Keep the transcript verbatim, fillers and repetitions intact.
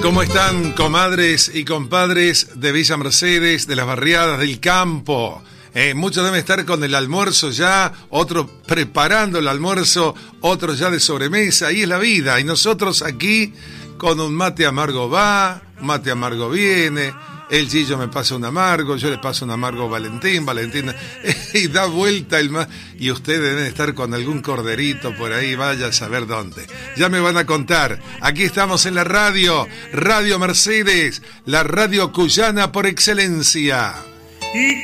¿Cómo están, comadres y compadres de Villa Mercedes, de las barriadas del campo? Eh, muchos deben estar con el almuerzo ya, otros preparando el almuerzo, otros ya de sobremesa. Ahí es la vida. Y nosotros aquí con un mate amargo va, mate amargo viene. El Gillo me pasa un amargo, yo le paso un amargo a Valentín, Valentín, y da vuelta el más. Y ustedes deben estar con algún corderito por ahí, vaya a saber dónde. Ya me van a contar. Aquí estamos en la radio, Radio Mercedes, la radio cuyana por excelencia.